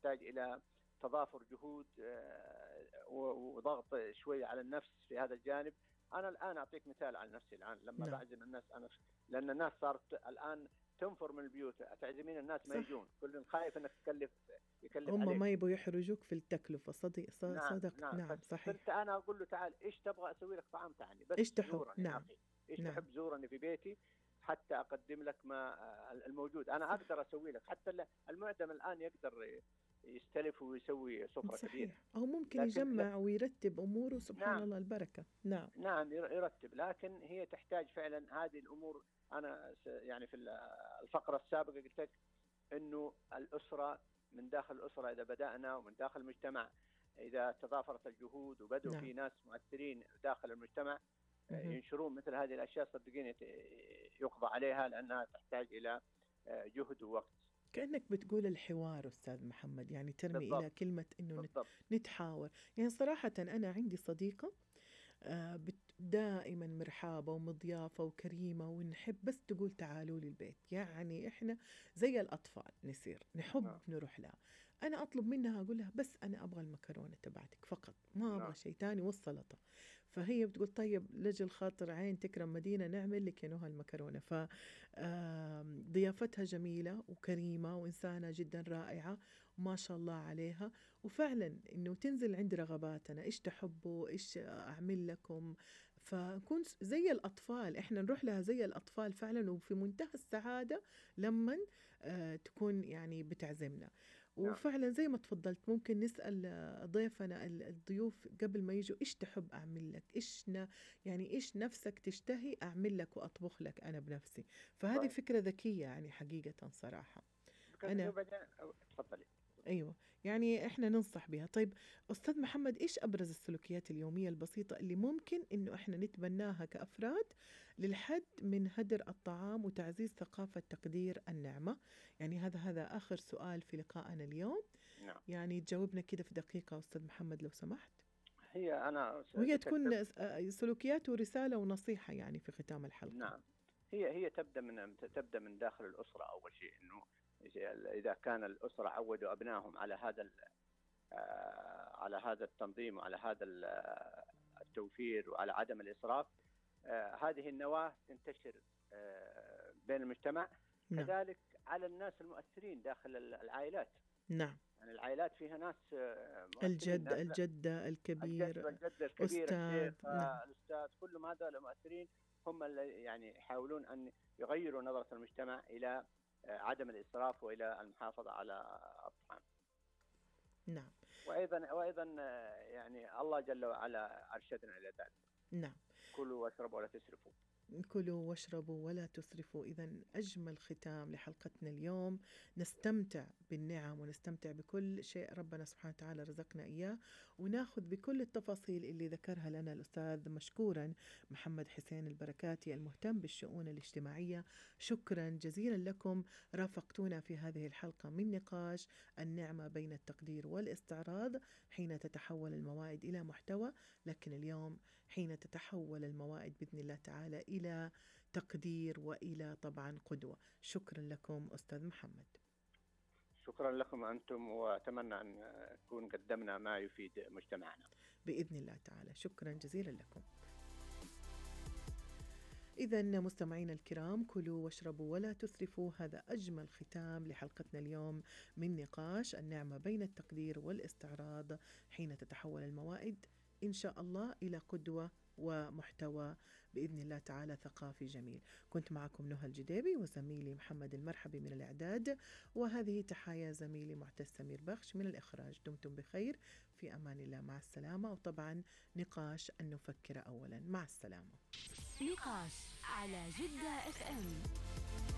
تحتاج إلى تضافر جهود وضغط شوي على النفس في هذا الجانب. أنا الآن أعطيك مثال على نفسي الآن لما بعزم الناس، لأن الناس صارت الآن تنفر من البيوت، تعزمين الناس ما يجون، كل خايف أنك يكلف هم عليك، ما يبغوا يحرجوك في التكلفة. صدقت. نعم. صحيح. صرت أنا أقول له تعال إيش تبغى أسوي لك طعام، تعالي بس إيش تحب. زورني يا أخي، إيش تحب زورني في بيتي حتى أقدم لك ما الموجود. أنا أقدر أسوي لك، حتى المعدم الآن يقدر يستلف ويسوي سفرة كبيرة، أو ممكن يجمع ويرتب أموره. سبحان الله البركة. نعم يرتب، لكن هي تحتاج فعلا هذه الأمور. أنا يعني في الفقرة السابقة قلت لك إنه الأسرة، من داخل الأسرة إذا بدأنا، ومن داخل المجتمع إذا تضافرت الجهود وبدأوا في ناس مؤثرين داخل المجتمع ينشرون مثل هذه الأشياء، صدقيني يقضى عليها، لأنها تحتاج إلى جهد ووقت. كأنك بتقول الحوار أستاذ محمد، يعني ترمي بالضبط. إلى كلمة إنه نتحاور. يعني صراحة أنا عندي صديقة دائما مرحابة ومضيافة وكريمة، ونحب بس تقول تعالوا لي البيت. يعني إحنا زي الأطفال نصير نحب نروح لها. أنا أطلب منها أقول لها بس أنا أبغى المكرونة تبعتك فقط، ما أبغى شيء تاني والسلطة. فهي بتقول طيب لجل خاطر عين تكرم مدينة نعمل لك ينوها المكرونة. فضيافتها جميلة وكريمة وإنسانة جدا رائعة ما شاء الله عليها. وفعلا إنه تنزل عند رغباتنا، إيش تحبوا، إيش أعمل لكم. فنكون زي الأطفال، إحنا نروح لها زي الأطفال فعلا، وفي منتهى السعادة لما تكون يعني بتعزمنا. وفعلا زي ما تفضلت ممكن نسأل ضيفنا الضيوف قبل ما يجوا إيش تحب أعمل لك، يعني إيش نفسك تشتهي أعمل لك وأطبخ لك أنا بنفسي. فهذه فكرة ذكية يعني حقيقة صراحة. أنا تفضلي. أيوة، يعني إحنا ننصح بها. طيب أستاذ محمد، إيش أبرز السلوكيات اليومية البسيطة اللي ممكن إنه إحنا نتبناها كأفراد للحد من هدر الطعام وتعزيز ثقافة تقدير النعمة؟ يعني هذا آخر سؤال في لقائنا اليوم. يعني تجاوبنا كده في دقيقة أستاذ محمد لو سمحت. وهي تكون سلوكيات ورسالة ونصيحة يعني في ختام الحلقة. نعم، هي تبدأ من داخل الأسرة أول شيء. إنه إذا كان الأسرة عودوا أبنائهم على هذا التنظيم وعلى هذا التوفير وعلى عدم الإسراف، هذه النواة تنتشر بين المجتمع. كذلك على الناس المؤثرين داخل العائلات. نعم. يعني العائلات فيها ناس الجدة الكبير، الشيخ، الأستاذ، كلهم هذول مؤثرين، هم اللي يعني يحاولون أن يغيروا نظرة المجتمع إلى عدم الإسراف وإلى المحافظة على الطعام. نعم. وأيضا يعني الله جل وعلا أرشدنا إلى ذلك. نعم. كلوا واشربوا ولا تسرفوا. كلوا واشربوا ولا تسرفوا. إذن أجمل ختام لحلقتنا اليوم. نستمتع بالنعم ونستمتع بكل شيء ربنا سبحانه وتعالى رزقنا إياه، وناخذ بكل التفاصيل اللي ذكرها لنا الأستاذ مشكورا محمد حسين البركاتي المهتم بالشؤون الاجتماعية. شكرا جزيلا لكم، رافقتونا في هذه الحلقة من نقاش النعمة بين التقدير والاستعراض حين تتحول الموائد إلى محتوى، لكن اليوم حين تتحول الموائد بإذن الله تعالى إلى تقدير وإلى طبعا قدوة. شكرا لكم أستاذ محمد. شكرا لكم أنتم، وأتمنى أن نكون قدمنا ما يفيد مجتمعنا بإذن الله تعالى. شكرا جزيلا لكم. إذن مستمعين الكرام، كلوا واشربوا ولا تسرفوا. هذا أجمل ختام لحلقتنا اليوم من نقاش النعمة بين التقدير والاستعراض حين تتحول الموائد إن شاء الله إلى قدوة ومحتوى بإذن الله تعالى ثقافي جميل. كنت معكم نهى الجديبي وزميلي محمد المرحبي من الإعداد، وهذه تحايا زميلي معتز سمير بخش من الإخراج. دمتم بخير، في أمان الله، مع السلامة. وطبعا نقاش أن نفكر أولا. مع السلامة. نقاش على جدة FM.